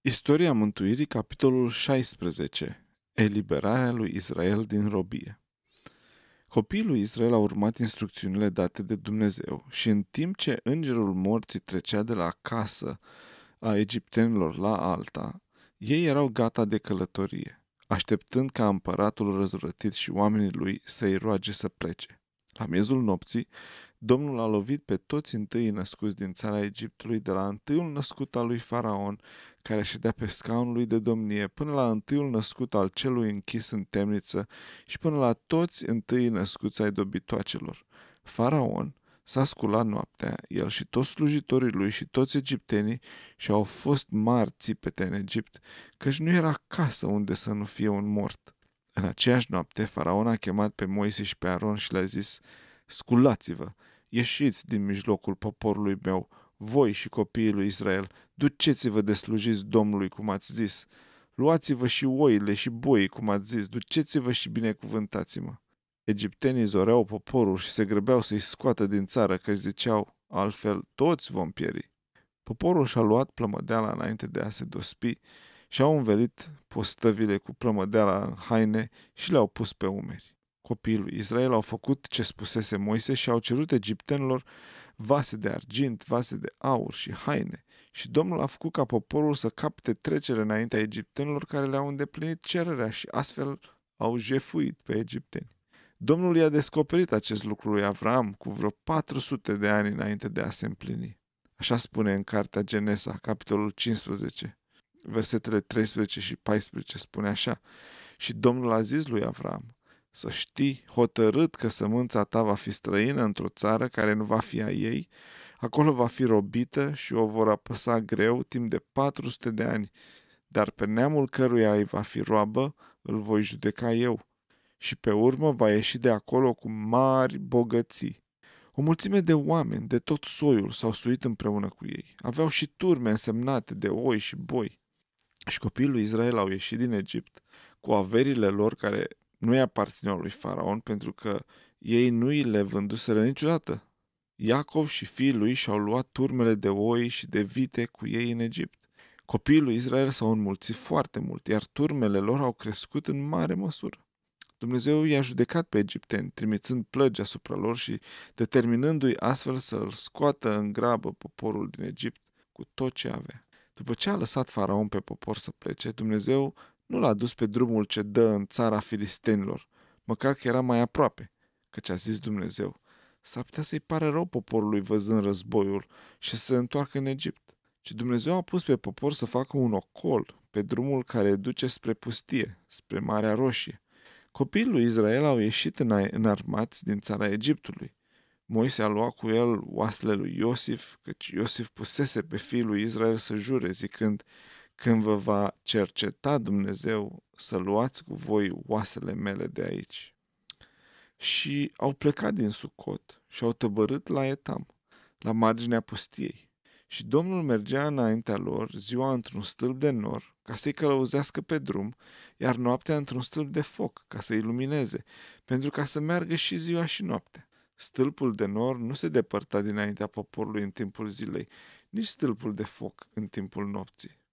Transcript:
Istoria mântuirii, capitolul 16. Eliberarea lui Israel din robie. Copiii lui Israel au urmat instrucțiunile date de Dumnezeu și în timp ce îngerul morții trecea de la casă a egiptenilor la alta, ei erau gata de călătorie, așteptând ca împăratul răzvrătit și oamenii lui să-i roage să plece. La miezul nopții, Domnul a lovit pe toți întâi născuți din țara Egiptului, de la întâiul născut al lui Faraon, care ședea pe scaunul lui de domnie, până la întâiul născut al celui închis în temniță și până la toți întâi născuți ai dobitoacelor. Faraon s-a sculat noaptea, el și toți slujitorii lui și toți egiptenii, și au fost mari țipete în Egipt, căci nu era casă unde să nu fie un mort. În aceeași noapte, Faraon a chemat pe Moise și pe Aron și le-a zis: Sculați-vă, ieșiți din mijlocul poporului meu, voi și copiii lui Israel, duceți-vă de slujiți Domnului cum ați zis. Luați-vă și oile și boii cum ați zis, duceți-vă și binecuvântați-mă. Egiptenii zoreau poporul și se grăbeau să-i scoată din țară, căci ziceau: altfel toți vom pieri. Poporul și-a luat plămădeala înainte de a se dospi și au învelit postăvile cu plămădeala în haine și le-au pus pe umeri. Copiii lui Israel au făcut ce spusese Moise și au cerut egiptenilor vase de argint, vase de aur și haine. Și Domnul a făcut ca poporul să capte trecere înaintea egiptenilor care le-au îndeplinit cererea și astfel au jefuit pe egipteni. Domnul i-a descoperit acest lucru lui Avram cu vreo 400 de ani înainte de a se împlini. Așa spune în cartea Genesa, capitolul 15, versetele 13 și 14, spune așa: Și Domnul a zis lui Avram: să știi hotărât că sămânța ta va fi străină într-o țară care nu va fi a ei, acolo va fi robită și o vor apăsa greu timp de 400 de ani, dar pe neamul căruia îi va fi roabă îl voi judeca eu și pe urmă va ieși de acolo cu mari bogății. O mulțime de oameni de tot soiul s-au suit împreună cu ei. Aveau și turme însemnate de oi și boi. Și copiii lui Israel au ieșit din Egipt cu averile lor care nu-i aparțineau lui Faraon, pentru că ei nu i le vânduseră niciodată. Iacov și fiii lui și-au luat turmele de oi și de vite cu ei în Egipt. Copiii lui Israel s-au înmulțit foarte mult, iar turmele lor au crescut în mare măsură. Dumnezeu i-a judecat pe egipteni, trimițând plăgi asupra lor și determinându-i astfel să îl scoată în grabă poporul din Egipt cu tot ce avea. După ce a lăsat Faraon pe popor să plece, Dumnezeu nu l-a dus pe drumul ce dă în țara filistenilor, măcar că era mai aproape, căci a zis Dumnezeu: s-ar putea să-i pare rău poporului văzând războiul și să se întoarcă în Egipt. Ci Dumnezeu a pus pe popor să facă un ocol pe drumul care duce spre pustie, spre Marea Roșie. Copiii lui Israel au ieșit înarmați din țara Egiptului. Moise a luat cu el oasele lui Iosif, căci Iosif pusese pe fiii lui Israel să jure, zicând: când vă va cerceta Dumnezeu, să luați cu voi oasele mele de aici. Și au plecat din Sucot și au tăbărât la Etam, la marginea pustiei. Și Domnul mergea înaintea lor ziua într-un stâlp de nor, ca să-i călăuzească pe drum, iar noaptea într-un stâlp de foc, ca să-i lumineze, pentru ca să meargă și ziua și noaptea. Stâlpul de nor nu se depărta dinaintea poporului în timpul zilei, nici stâlpul de foc în timpul nopții.